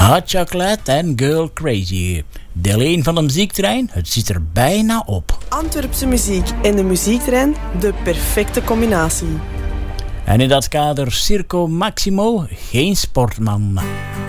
Hot Chocolate en Girl Crazy. Deel 1 van de muziektrein, het zit er bijna op. Antwerpse muziek en de muziektrein, de perfecte combinatie. En in dat kader Circo Maximo, geen sportman.